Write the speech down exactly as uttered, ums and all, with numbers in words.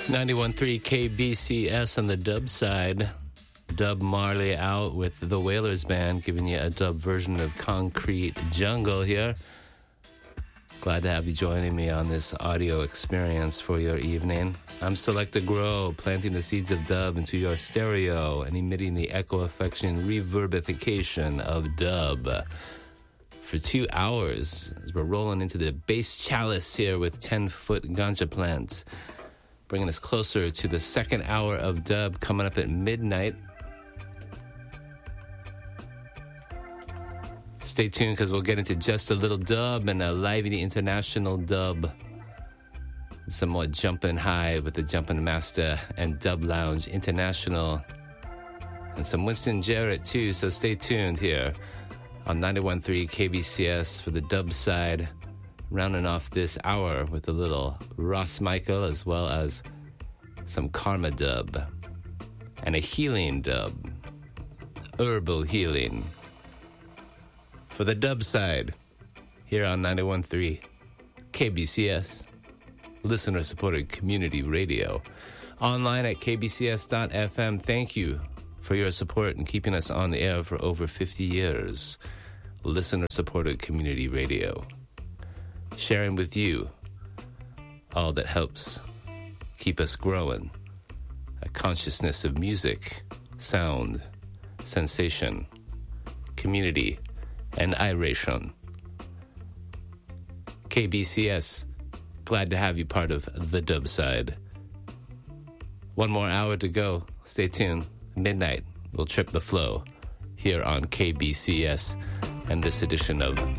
ninety-one point three K B C S on the dub side. Dub Marley out with the Wailers Band, giving you a dub version of Concrete Jungle here. Glad to have you joining me on this audio experience for your evening. I'm Selecta Grow, planting the seeds of dub into your stereo and emitting the echo effects and reverbification of dub for two hours as we're rolling into the bass chalice here with ten-foot ganja plants, bringing us closer to the second hour of dub coming up at midnight. Stay tuned because we'll get into just a little dub and a lively international dub. Some more jumping high with the Jumpin' Master and Dub Lounge International. And some Winston Jarrett too, so stay tuned here on ninety-one point three K B C S for the dub side. Rounding off this hour with a little Ross Michael as well as some Karma dub and a healing dub. Herbal healing. For the dub side, here on ninety-one point three K B C S, listener-supported community radio. Online at k b c s dot f m. Thank you for your support and keeping us on the air for over fifty years. Listener-supported community radio. Sharing with you all that helps keep us growing. A consciousness of music, sound, sensation, community, and iration. K B C S, glad to have you part of the dub side. One more hour to go. Stay tuned. Midnight, we'll trip the flow here on K B C S and this edition of